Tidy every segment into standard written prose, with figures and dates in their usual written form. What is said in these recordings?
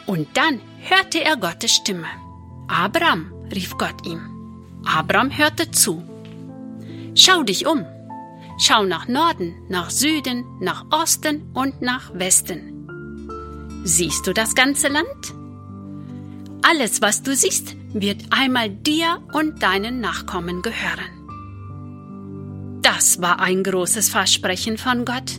Und dann hörte er Gottes Stimme. Abram, rief Gott ihm. Abram hörte zu. Schau dich um. Schau nach Norden, nach Süden, nach Osten und nach Westen. Siehst du das ganze Land? Alles, was du siehst, wird einmal dir und deinen Nachkommen gehören. Das war ein großes Versprechen von Gott.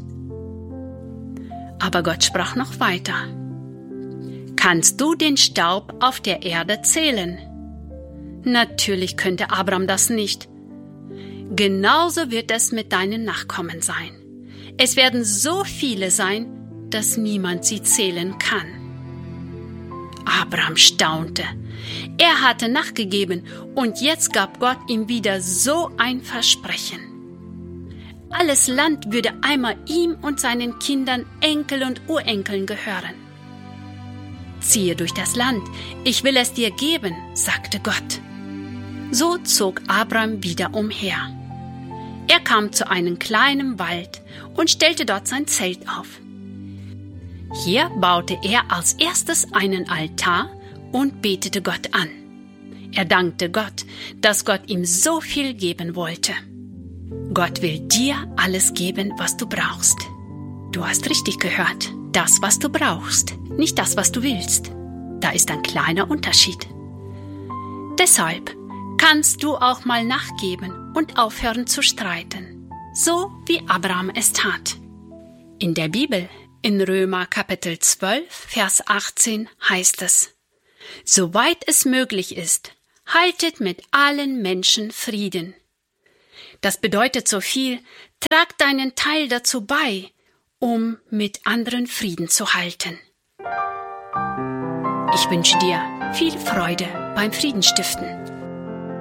Aber Gott sprach noch weiter. Kannst du den Staub auf der Erde zählen? Natürlich könnte Abram das nicht. Genauso wird es mit deinen Nachkommen sein. Es werden so viele sein, dass niemand sie zählen kann. Abram staunte. Er hatte nachgegeben und jetzt gab Gott ihm wieder so ein Versprechen. Alles Land würde einmal ihm und seinen Kindern, Enkel und Urenkeln gehören. Ziehe durch das Land, ich will es dir geben, sagte Gott. So zog Abram wieder umher. Er kam zu einem kleinen Wald und stellte dort sein Zelt auf. Hier baute er als erstes einen Altar und betete Gott an. Er dankte Gott, dass Gott ihm so viel geben wollte. Gott will dir alles geben, was du brauchst. Du hast richtig gehört, das, was du brauchst, nicht das, was du willst. Da ist ein kleiner Unterschied. Deshalb kannst du auch mal nachgeben und aufhören zu streiten, so wie Abraham es tat. In der Bibel, in Römer Kapitel 12, Vers 18 heißt es: Soweit es möglich ist, haltet mit allen Menschen Frieden. Das bedeutet so viel, trag deinen Teil dazu bei, um mit anderen Frieden zu halten. Ich wünsche dir viel Freude beim Friedenstiften.